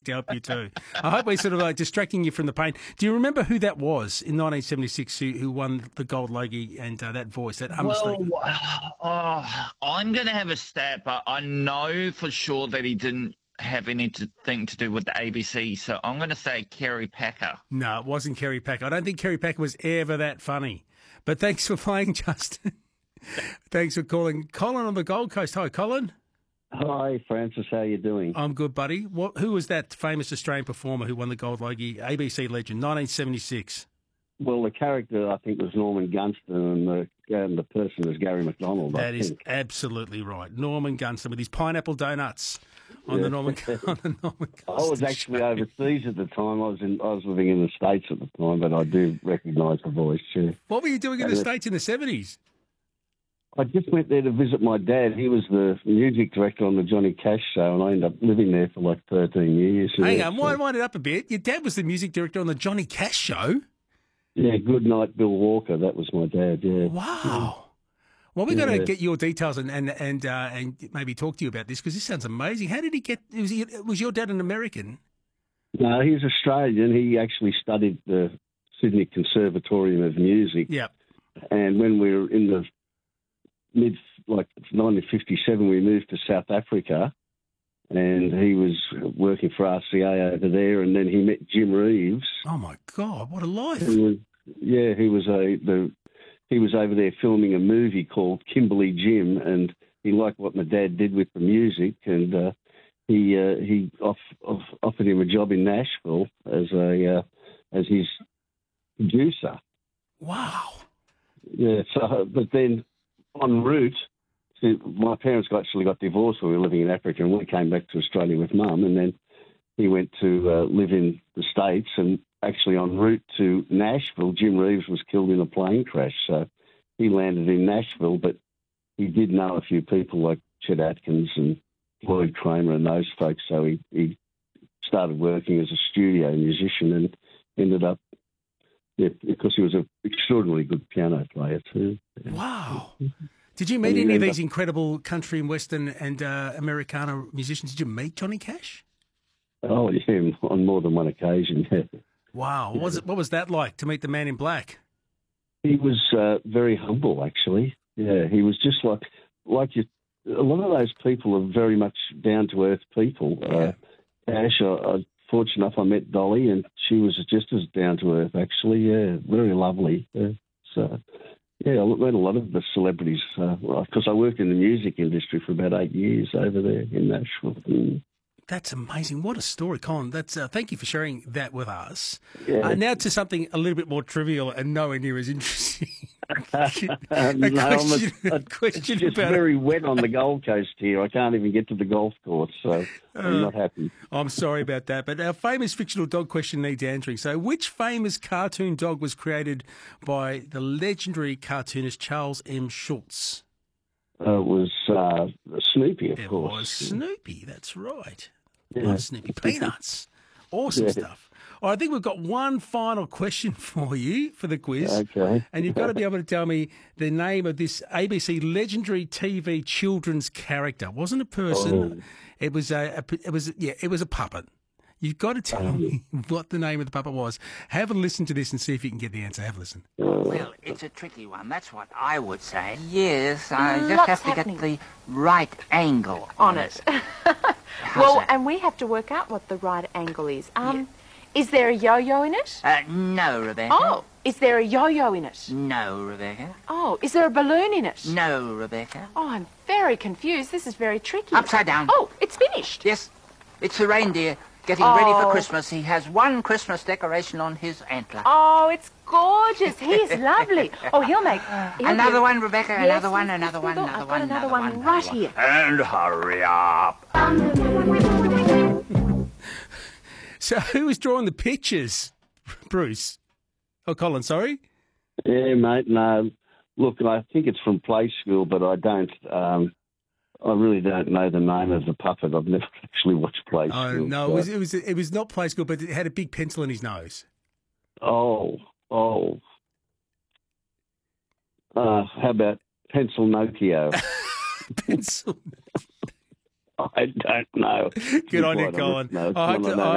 to help you too. I hope we're sort of like distracting you from the pain. Do you remember who that was in 1976 who won the Gold Logie and that voice, that unmistakable? Well, I'm going to have a stab, but I know for sure that he didn't have anything to do with the ABC, so I'm going to say Kerry Packer. No, it wasn't Kerry Packer. I don't think Kerry Packer was ever that funny. But thanks for playing, Justin. Thanks for calling. Colin on the Gold Coast. Hi, Colin. Hi, Francis. How you doing? I'm good, buddy. Who was that famous Australian performer who won the Gold Logie? ABC legend, 1976. Well, the character, I think, was Norman Gunston, and the person was Gary McDonald. That is absolutely right. Norman Gunston with his pineapple donuts on the Norman Gunston. I was actually overseas at the time. I was living in the States at the time, but I do recognise the voice, too. What were you doing in the States in the 70s? I just went there to visit my dad. He was the music director on the Johnny Cash show, and I ended up living there for like 13 years. Hang on, wind it up a bit. Your dad was the music director on the Johnny Cash show? Yeah, Good Night, Bill Walker. That was my dad, yeah. Wow. Well, we're going to get your details and maybe talk to you about this, because this sounds amazing. How did he get... Was your dad an American? No, he's Australian. He actually studied the Sydney Conservatorium of Music. Yep. And when we were in the 1957, we moved to South Africa, and he was working for RCA over there, and then he met Jim Reeves. Oh my God, what a life! He was over there filming a movie called Kimberly Jim, and he liked what my dad did with the music, and he offered him a job in Nashville as his producer. Wow. Yeah. So, but then en route, my parents actually got divorced when we were living in Africa, and we came back to Australia with Mum, and then he went to live in the States, and actually en route to Nashville, Jim Reeves was killed in a plane crash, so he landed in Nashville, but he did know a few people like Chet Atkins and Floyd Kramer and those folks, so he started working as a studio musician and ended up, because he was an extraordinarily good piano player too. Wow. Did you meet any of these incredible country and Western and Americana musicians? Did you meet Johnny Cash? Oh, yeah, on more than one occasion, yeah. Wow. What was that like, to meet the man in black? He was very humble, actually. Yeah, he was just like you. A lot of those people are very much down-to-earth people. Cash, fortunate enough, I met Dolly, and she was just as down-to-earth, actually. Yeah, very lovely. So, yeah, I met a lot of the celebrities, because I worked in the music industry for about 8 years over there in Nashville. That's amazing. What a story, Colin. Thank you for sharing that with us. Yeah. Now to something a little bit more trivial and nowhere near as interesting. It's just very wet on the Gold Coast here. I can't even get to the golf course, so I'm not happy. I'm sorry about that, but our famous fictional dog question needs answering. So which famous cartoon dog was created by the legendary cartoonist Charles M. Schulz? It was Snoopy, of course. It was Snoopy, that's right. Yeah. Snoopy. Peanuts. Awesome stuff. All right, I think we've got one final question for you for the quiz. Okay. And you've got to be able to tell me the name of this ABC legendary TV children's character. It wasn't a person. Oh. It was a puppet. You've got to tell me what the name of the puppet was. Have a listen to this and see if you can get the answer. Have a listen. Well, it's a tricky one. That's what I would say. Yes, I just have to get the right angle on it. Well, and we have to work out what the right angle is. Is there a yo-yo in it? No, Rebecca. Oh, is there a yo-yo in it? No, Rebecca. Oh, is there a balloon in it? No, Rebecca. Oh, I'm very confused. This is very tricky. Upside down. Oh, it's finished. Yes, it's the reindeer getting ready for Christmas. He has one Christmas decoration on his antler. Oh, it's gorgeous. He's lovely. Oh, he'll another one, Rebecca. Yes, another one. I've got another one right here. And hurry up. So who was drawing the pictures, Bruce? Oh, Colin, sorry? Yeah, mate, no. Look, I think it's from Play School, but I don't... I really don't know the name of the puppet. I've never actually watched Play School. Oh, no, it was not Play School, but it had a big pencil in his nose. How about Pencil Nokia? Pencil. I don't know. Good on you, Colin. No,